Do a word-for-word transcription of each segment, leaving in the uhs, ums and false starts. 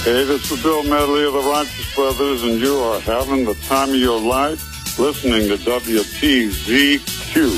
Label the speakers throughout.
Speaker 1: Hey, this is Bill Medley of the Righteous Brothers, and you are having the time of your life listening to W T Z Q.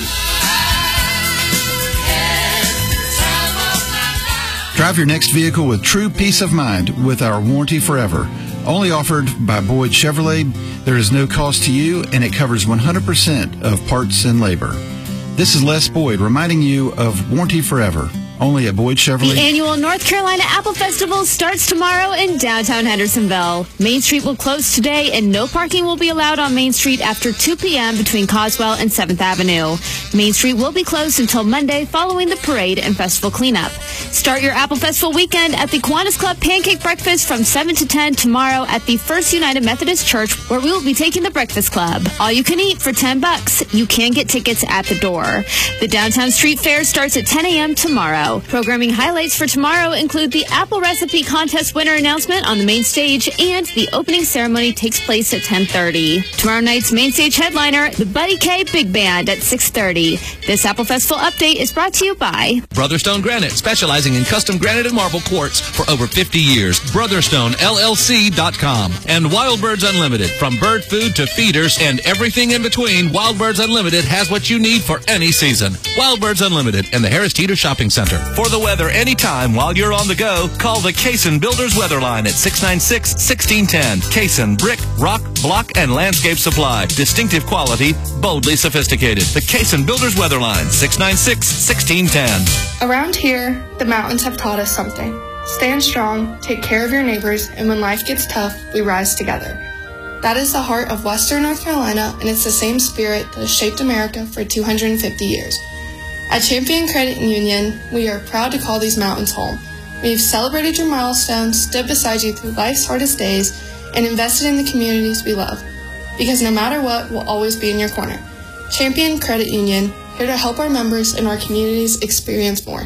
Speaker 2: Drive your next vehicle with true peace of mind with our Warranty Forever. Only offered by Boyd Chevrolet, there is no cost to you, and it covers one hundred percent of parts and labor. This is Les Boyd reminding you of Warranty Forever. Only at Boyd Chevrolet.
Speaker 3: The annual North Carolina Apple Festival starts tomorrow in downtown Hendersonville. Main Street will close today, and no parking will be allowed on Main Street after two p.m. between Coswell and seventh Avenue. Main Street will be closed until Monday following the parade and festival cleanup. Start your Apple Festival weekend at the Kiwanis Club Pancake Breakfast from seven to ten tomorrow at the First United Methodist Church, where we will be taking the Breakfast Club. All you can eat for ten bucks. You can get tickets at the door. The Downtown Street Fair starts at ten a.m. tomorrow. Programming highlights for tomorrow include the Apple Recipe Contest winner announcement on the main stage, and the opening ceremony takes place at ten thirty. Tomorrow night's main stage headliner, the Buddy K Big Band at six thirty. This Apple Festival update is brought to you by
Speaker 4: Brotherstone Granite, specializing in custom granite and marble quartz for over fifty years. Brotherstone L L C dot com. And Wild Birds Unlimited. From bird food to feeders and everything in between, Wild Birds Unlimited has what you need for any season. Wild Birds Unlimited and the Harris Teeter Shopping Center. For the weather anytime while you're on the go, call the Cason Builders Weather Line at six nine six, one six one zero. Cason Brick, Rock, Block, and Landscape Supply. Distinctive quality, boldly sophisticated. The Cason Builders Weather Line, six nine six, one six one zero.
Speaker 5: Around here, the mountains have taught us something. Stand strong, take care of your neighbors, and when life gets tough, we rise together. That is the heart of Western North Carolina, and it's the same spirit that has shaped America for two hundred fifty years. At Champion Credit Union, we are proud to call these mountains home. We've celebrated your milestones, stood beside you through life's hardest days, and invested in the communities we love. Because no matter what, we'll always be in your corner. Champion Credit Union, here to help our members and our communities experience more.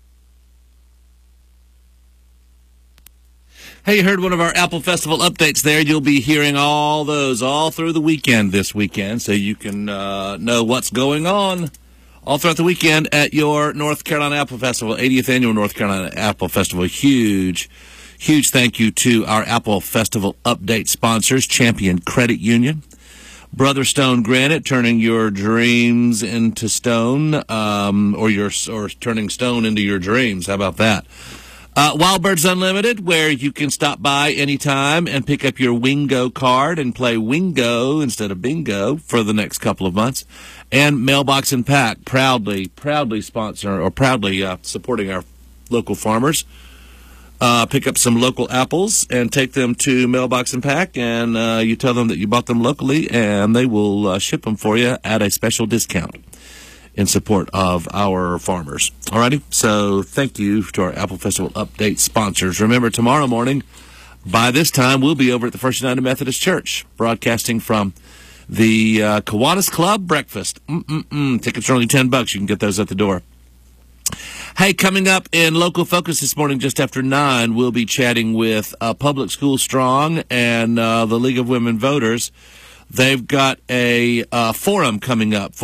Speaker 6: Hey, you heard one of our Apple Festival updates there. You'll be hearing all those all through the weekend this weekend, so you can uh, know what's going on all throughout the weekend at your North Carolina Apple Festival, eightieth Annual North Carolina Apple Festival. Huge, huge thank you to our Apple Festival update sponsors, Champion Credit Union, Brotherstone Granite, turning your dreams into stone, um, or your or turning stone into your dreams. How about that? Uh, Wild Birds Unlimited, where you can stop by anytime and pick up your Wingo card and play Wingo instead of Bingo for the next couple of months. And Mailbox and Pack, proudly, proudly sponsor or proudly uh, supporting our local farmers. Uh, pick up some local apples and take them to Mailbox and Pack, and uh, you tell them that you bought them locally, and they will uh, ship them for you at a special discount in support of our farmers. Alrighty, so thank you to our Apple Festival update sponsors. Remember, tomorrow morning, by this time, we'll be over at the First United Methodist Church, broadcasting from the uh, Kiwanis Club Breakfast. Mm-mm-mm. Tickets are only ten bucks. You can get those at the door. Hey, coming up in Local Focus this morning, just after nine, we'll be chatting with uh, Public School Strong and uh, the League of Women Voters. They've got a uh, forum coming up for